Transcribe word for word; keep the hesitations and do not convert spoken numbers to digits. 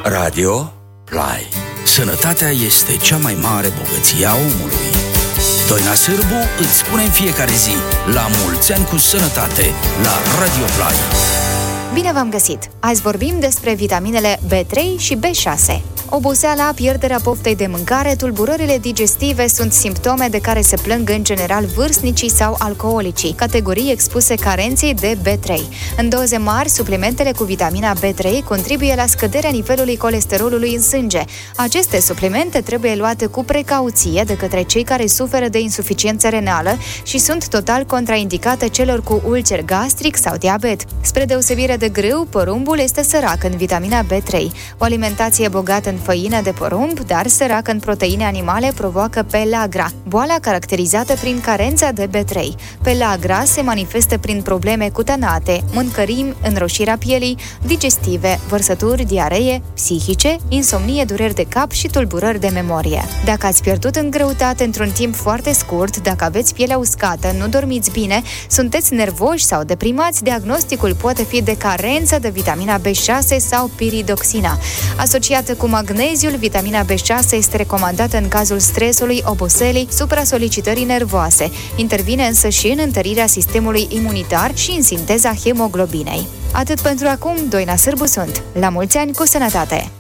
Radio Play. Sănătatea este cea mai mare bogăție a omului. Doina Sârbu îți spune în fiecare zi: la mulți ani cu sănătate, la Radio Play. Bine v-am găsit! Azi vorbim despre vitaminele B trei și B șase. Oboseala, pierderea poftei de mâncare, tulburările digestive sunt simptome de care se plâng în general vârstnicii sau alcoolicii, categorii expuse carenței de B trei. În doze mari, suplimentele cu vitamina B trei contribuie la scăderea nivelului colesterolului în sânge. Aceste suplimente trebuie luate cu precauție de către cei care suferă de insuficiență renală și sunt total contraindicate celor cu ulcer gastric sau diabet. Spre deosebire de grâu, porumbul este sărac în vitamina B trei. O alimentație bogată în făină de porumb, dar săracă în proteine animale, provoacă pelagra, boala caracterizată prin carența de B trei. Pelagra se manifestă prin probleme cutanate, mâncărimi, înroșirea pielii, digestive, vărsături, diaree, psihice, insomnie, dureri de cap și tulburări de memorie. Dacă ați pierdut în greutate într-un timp foarte scurt, dacă aveți pielea uscată, nu dormiți bine, sunteți nervoși sau deprimați, diagnosticul poate fi de carență de vitamina B șase sau piridoxina. Asociată cu magneziul, vitamina B șase este recomandată în cazul stresului, oboselii, supra-solicitării nervoase. Intervine însă și în întărirea sistemului imunitar și în sinteza hemoglobinei. Atât pentru acum, Doina Sârbu sunt. La mulți ani cu sănătate!